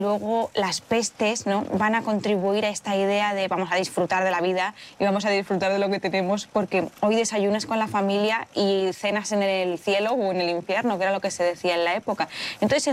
Luego las pestes, ¿no?, van a contribuir a esta idea de vamos a disfrutar de la vida y vamos a disfrutar de lo que tenemos porque hoy desayunas con la familia y cenas en el cielo o en el infierno, que era lo que se decía en la época. Entonces,